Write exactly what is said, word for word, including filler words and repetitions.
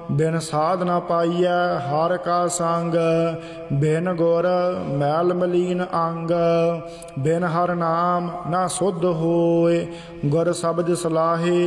बिन साध न पाइयै हर का संग। बिन गुर मैल मलीन अंग। बिन हर नाम न शुद्ध होए। गुर शब्द सलाहे